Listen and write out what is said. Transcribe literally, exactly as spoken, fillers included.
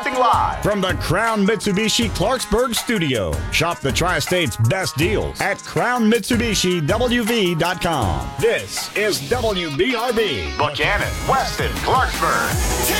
Live from the Crown Mitsubishi Clarksburg studio. Shop the Tri-State's best deals at crown mitsubishi w v dot com. This is W B R B. Buchanan, Weston, Clarksburg.